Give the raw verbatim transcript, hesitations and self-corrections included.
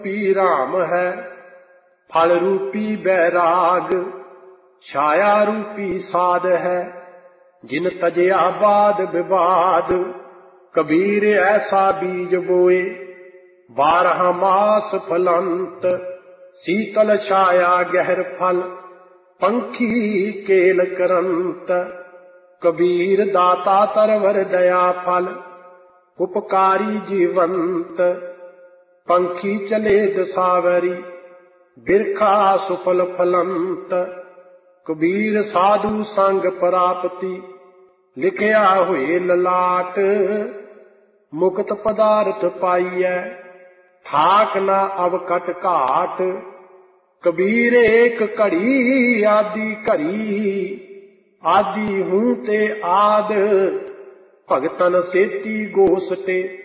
रूपी राम है, फल रूपी बैराग, छाया रूपी साध है, जिन तजया बाद विवाद। कबीर ऐसा बीज बोए, बारह मास फलंत, शीतल छाया गहर फल, पंखी केल करंत। कबीर दाता तरवर दया फल, उपकारी जीवंत, पंखी चले दसावरी, बिरखा सुफल फलंत। कबीर साधु संग प्राप्ति, लिखिया हुए ललाट, मुक्त पदार्थ पाइयै, ठाक न अब कट घाट। कबीर एक घड़ी आदि घड़ी, आदि हूं ते आद, भगतन सेती गोसटे,